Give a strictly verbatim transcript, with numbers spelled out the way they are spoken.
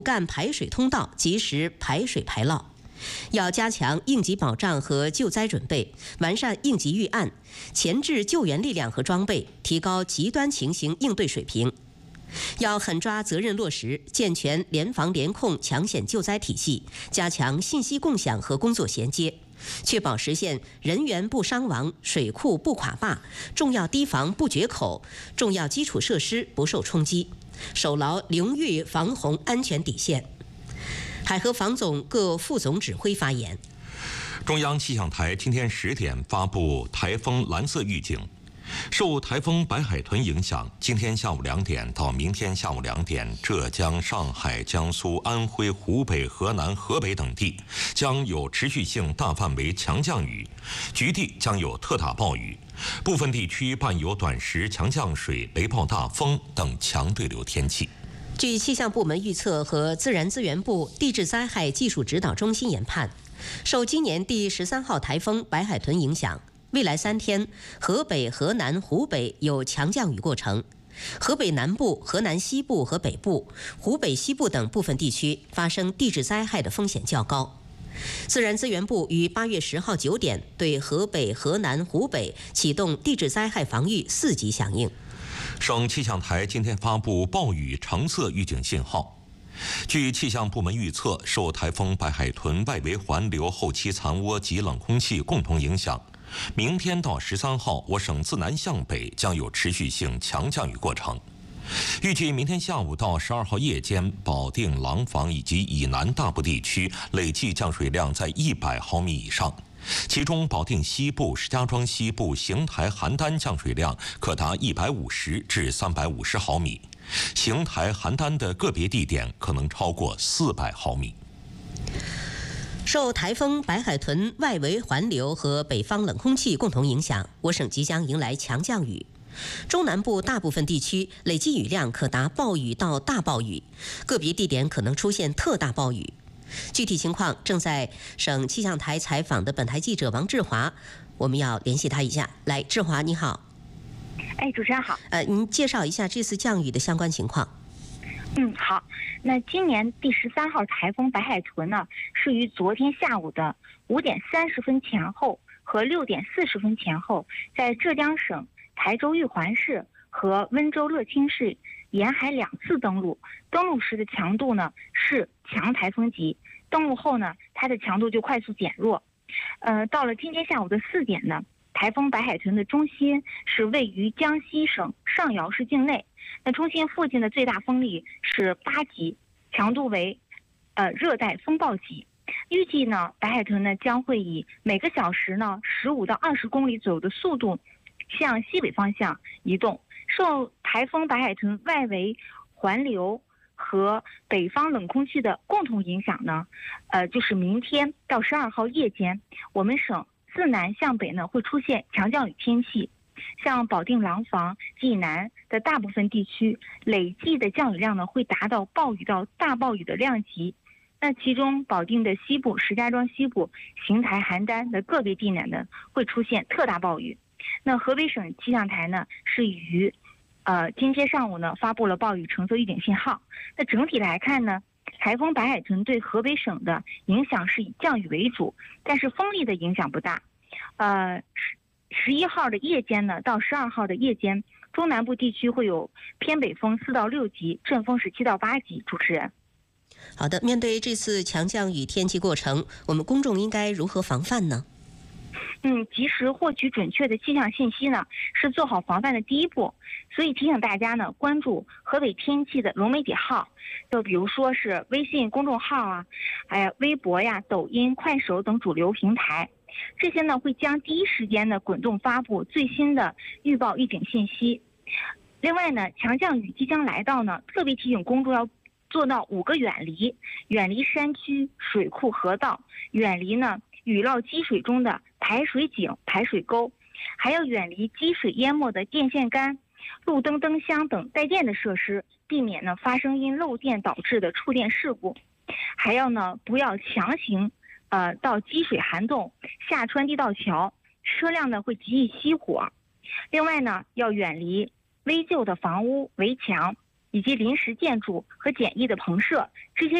干排水通道，及时排水排涝。要加强应急保障和救灾准备，完善应急预案，前置救援力量和装备，提高极端情形应对水平。要狠抓责任落实，健全联防联控抢险救灾体系，加强信息共享和工作衔接，确保实现人员不伤亡、水库不垮坝、重要堤防不决口、重要基础设施不受冲击，守牢流域防洪安全底线。海河防总各副总指挥发言。 中央气象台今天十点发布台风蓝色预警，受台风白海豚影响，今天下午两点到明天下午两点，浙江、上海、江苏、安徽、湖北、河南、河北等地将有持续性大范围强降雨，局地将有特大暴雨，部分地区伴有短时强降水、雷暴大风等强对流天气。 据气象部门预测和自然资源部地质灾害技术指导中心研判，受今年第十三号台风白海豚影响，未来三天，河北、河南、湖北有强降雨过程，河北南部、河南西部和北部、湖北西部等部分地区发生地质灾害的风险较高。自然资源部于八月十号九点对河北、河南、湖北启动地质灾害防御四级响应。 省气象台今天发布暴雨橙色预警信号。据气象部门预测，受台风白海豚外围环流后期残涡及冷空气共同影响，明天到十三号，我省自南向北将有持续性强降雨过程。预计明天下午到十二号夜间，保定、廊坊以及以南大部地区累计降水量在一百毫米以上。其中，保定西部、石家庄西部、邢台、邯郸降水量可达一百五十至三百五十毫米，邢台、邯郸的个别地点可能超过四百毫米。 受台风白海豚外围环流和北方冷空气共同影响，我省即将迎来强降雨。中南部大部分地区累计雨量可达暴雨到大暴雨，个别地点可能出现特大暴雨。具体情况正在省气象台采访的本台记者王志华，我们要联系他一下。来，志华你好。 哎，主持人好。 呃，您介绍一下这次降雨的相关情况。 嗯，好。那今年第十三号台风白海豚呢，是于昨天下午的五点三十分前后和六点四十分前后，在浙江省台州玉环市和温州乐清市沿海两次登陆，登陆时的强度呢是强台风级，登陆后呢，它的强度就快速减弱。呃，到了今天下午的四点呢，台风白海豚的中心是位于江西省上饶市境内，那中心附近的最大风力是八级，强度为呃热带风暴级。预计呢，白海豚呢将会以每个小时呢十五到二十公里左右的速度向西北方向移动。受台风白海豚外围环流和北方冷空气的共同影响呢，呃，就是明天到十二号夜间，我们省自南向北呢会出现强降雨天气，像保定、廊坊及以南的大部分地区，累计的降雨量呢会达到暴雨到大暴雨的量级。那其中保定的西部、石家庄西部、邢台、邯郸的个别地点呢会出现特大暴雨。那河北省气象台呢是于呃今天上午呢发布了暴雨橙色预警信号。那整体来看呢，台风白海豚对河北省的影响是以降雨为主，但是风力的影响不大。呃，十一号的夜间呢到十二号的夜间，中南部地区会有偏北风四到六级，阵风是七到八级。主持人。 好的，面对这次强降雨天气过程，我们公众应该如何防范呢？ 嗯，及时获取准确的气象信息呢，是做好防范的第一步。所以提醒大家呢，关注河北天气的融媒体号，就比如说是微信公众号啊，还有微博呀、抖音、快手等主流平台，这些呢会将第一时间的滚动发布最新的预报预警信息。另外呢，强降雨即将来到呢，特别提醒公众要做到五个远离：远离山区、水库、河道，远离呢雨涝积水中的排水井、排水沟，还要远离积水淹没的电线杆、路灯、灯箱等带电的设施，避免呢发生因漏电导致的触电事故。还要呢不要强行呃到积水涵洞下穿地道桥，车辆呢会极易熄火。另外呢，要远离危旧的房屋、围墙， 以及临时建筑和简易的棚舍这些